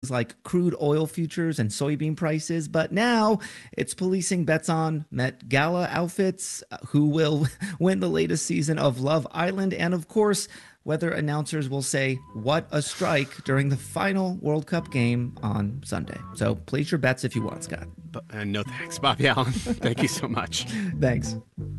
like crude oil futures and soybean prices, but now it's policing bets on Met Gala outfits, who will win the latest season of Love Island, and of course, whether announcers will say what a strike during the final World Cup game on Sunday. So place your bets if you want, Scott. No thanks, Bobby Allen. Thank you so much. Thanks.